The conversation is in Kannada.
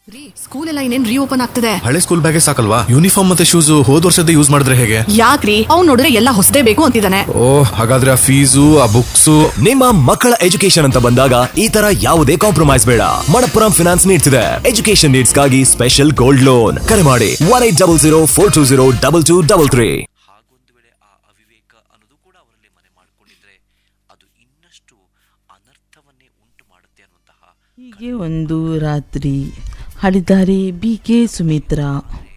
ಸ್ಕೂಲ್ ಎಲ್ಲ ಇನ್ನೇನ್ ರೀಓಪನ್ ಆಗ್ತದೆ. ಹಳೆ ಸ್ಕೂಲ್ ಬ್ಯಾಗೇ ಸಾಕಲ್ವಾ, ಯೂನಿಫಾರ್ಮ್ ಮತ್ತೆ ಶೂಸ್ ಹೋದ್ ವರ್ಷದ ಯೂಸ್ ಮಾಡಿದ್ರೆ ಹೇಗೆ? ಯಾಕ್ರಿ, ಅವ್ನು ನೋಡಿದ್ರೆ ಎಲ್ಲ ಹೊಸದೇ ಬೇಕು ಅಂತಿದ್ದಾನೆ. ಹಾಗಾದ್ರೆ ಆ ಫೀಸು ಆ ಬುಕ್ಸ್. ನಿಮ್ಮ ಮಕ್ಕಳ ಎಜುಕೇಶನ್ ಅಂತ ಬಂದಾಗ ಈ ತರ ಯಾವುದೇ ಕಾಂಪ್ರಮೈಸ್ ಬೇಡ. ಮಣಪ್ಪುರಂ ಫಿನಾನ್ಸ್ ನೀಡ್ಸ್ ಇದೆ ಎಜುಕೇಶನ್ ನೀಡ್ಸ್ ಗಾಗಿ ಸ್ಪೆಷಲ್ ಗೋಲ್ಡ್ ಲೋನ್. ಕರೆ ಮಾಡಿ 1800420223. ಹಾಗೊಂದು ವೇಳೆ ಆ ಅವಿವೇಕ ಅನ್ನೋದು ಕೂಡ ಅವರಲ್ಲಿ ಮನೆ ಮಾಡಿಕೊಂಡಿದ್ರೆ ಅದು ಇನ್ನಷ್ಟು ಅನರ್ಥವನ್ನೇ ಉಂಟು ಮಾಡುತ್ತೆ ಅನ್ನುವಂತಹ ಹೀಗೆ ಒಂದು ರಾತ್ರಿ ಹಾಡಿದ್ದಾರೆ BK ಸುಮಿತ್ರಾ.